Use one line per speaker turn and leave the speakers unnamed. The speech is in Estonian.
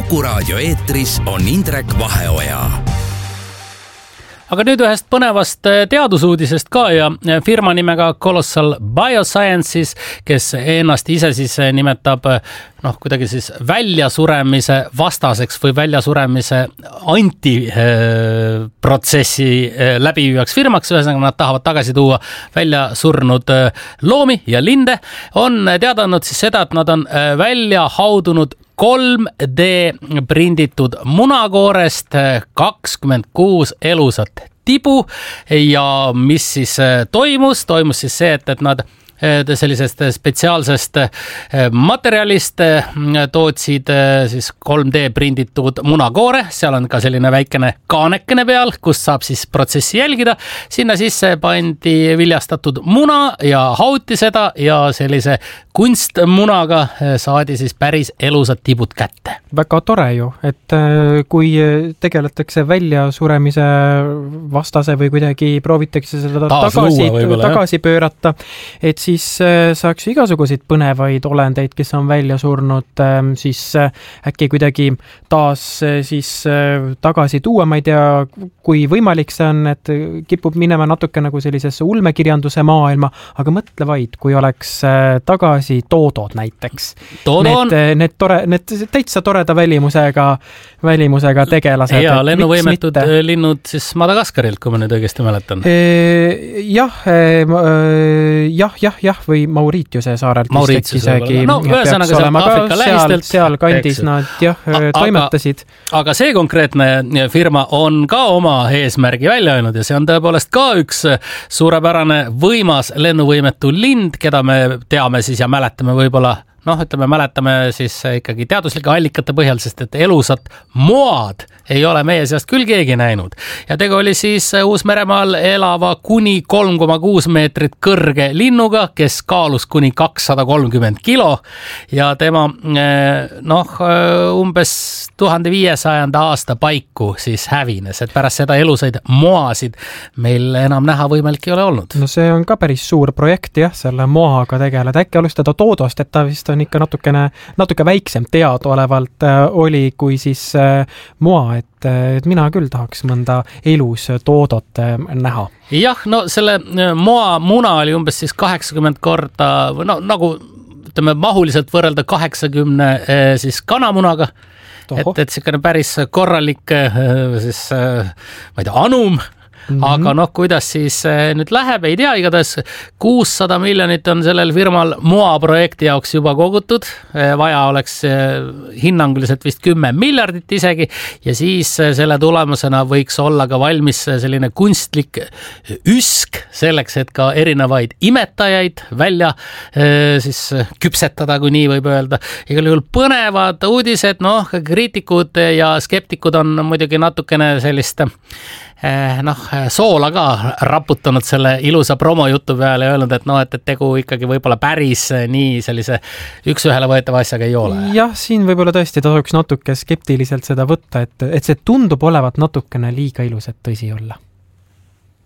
Kuku raadio eetris on Indrek Vaheoja.
Aga nüüd ühest põnevast teadusuudisest ka ja firma nimega Colossal Biosciences, kes ennast ise siis nimetab kuidagi siis väljasuremise vastaseks või väljasuremise antiprotsessi läbiviivaks firmaks, ühesõnaga nad tahavad tagasi tuua välja surnud loomi ja linde, on teada andnud siis seda, et nad on välja haudunud 3D prinditud munakoorest 26 elusat tibu ja mis siis toimus siis see, et nad sellisest spetsiaalsest materjalist tootsid siis 3D prinditud munakoore, seal on ka selline väikene kaanekene peal, kus saab siis protsessi jälgida. Sinna sisse pandi viljastatud muna ja hauti seda ja sellise kunstmunaga saadi siis päris elusad tibud kätte.
Väga tore ju, et kui tegeletakse väljasuremise vastase või kuidagi proovitakse seda tagasi pöörata, et siis saaks igasuguseid põnevaid olendeid, kes on välja surnud, siis äkki kuidagi taas siis tagasi tuua, ma ei tea, kui võimalik see on, et kipub minema natuke nagu sellisesse ulmekirjanduse maailma, aga mõtle vaid, kui oleks tagasi toodod näiteks. Need täitsa toreda välimusega tegelased.
Ja lennuvõimetud linnud siis Madagaskarilt, kui ma nüüd õigesti mäletan.
Jah, või Mauritiuse saarelt
isegi. No, ühesõnaga Aafrika lähistelt.
Seal kandis nad toimetasid.
Aga see konkreetne firma on ka oma eesmärgi välja öelnud ja see on tõepoolest ka üks suurepärane võimas lennuvõimetu lind, keda me teame siis ja mäletame võib-olla mäletame siis ikkagi teaduslike allikate põhjal, sest et elusat moad ei ole meie seast küll keegi näinud. Ja tegu oli siis Uus-Meremaal elava kuni 3,6 meetrit kõrge linnuga, kes kaalus kuni 230 kilo ja tema umbes 1500 aasta paiku siis hävines, et pärast seda elusaid moasid meil enam näha võimalik ei ole olnud.
No see on ka päris suur projekt jah, selle moaga tegeleda. Äkki alustada toodost, et ta vist on ikka natuke väiksem teadaolevalt oli kui siis moa, et mina küll tahaks mõnda elus toodot näha.
Jah, selle moa muna oli umbes siis 80 korda, nagu ütleme mahuliselt võrrelda 80 siis kanamunaga, et sikane päris korralik siis, ma ei tea, anum. Aga kuidas siis nüüd läheb, ei tea, igatahes 600 miljonit on sellel firmal moa projekti jaoks juba kogutud, vaja oleks hinnanguliselt vist 10 miljardit isegi ja siis selle tulemusena võiks olla ka valmis selline kunstlik üsk selleks, et ka erinevaid imetajaid välja siis küpsetada, kui nii võib öelda. Igal juhul põnevad uudised, kriitikud ja skeptikud on muidugi natukene sellist soola ka raputanud selle ilusa promojutu peale ja öelnud, et tegu ikkagi võib-olla päris nii sellise üks-ühele võetava asjaga ei ole.
Jah, siin võib-olla tõesti tasuks natuke skeptiliselt seda võtta, et see tundub olevat natukene liiga ilus, et tõsi olla.